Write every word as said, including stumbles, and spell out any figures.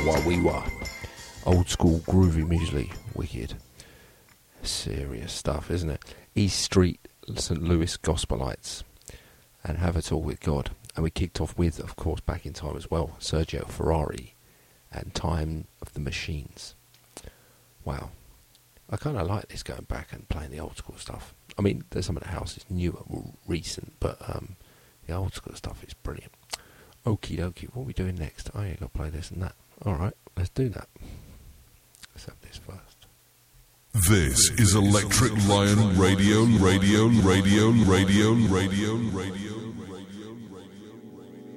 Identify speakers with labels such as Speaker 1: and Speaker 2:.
Speaker 1: Wawiwa. Old school groovy muesli. Wicked. Serious stuff, isn't it? East Street, Saint Louis Gospelites. And Have It All With God. And we kicked off with, of course, back in time as well, Sergio Ferrari and Time of the Machines. Wow. I kind of like this, going back and playing the old school stuff. I mean, there's some of the house is newer, more recent, but um, the old school stuff is brilliant. Okie dokie, what are we doing next? Oh, you got to play this and that. Alright, let's do that. Let's have this first.
Speaker 2: This is Electric Lion Radio, Radio, Radio, Radio, Radio, Radio.